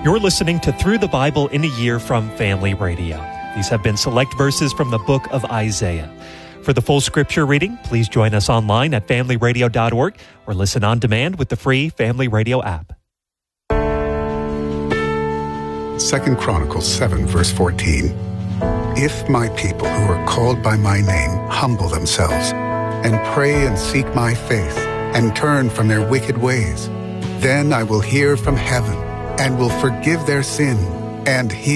You're listening to Through the Bible in a Year from Family Radio. These have been select verses from the book of Isaiah. For the full scripture reading, please join us online at familyradio.org or listen on demand with the free Family Radio app. 2 Chronicles 7, verse 14. If my people who are called by my name humble themselves and pray and seek my face and turn from their wicked ways, then I will hear from heaven and will forgive their sin and heal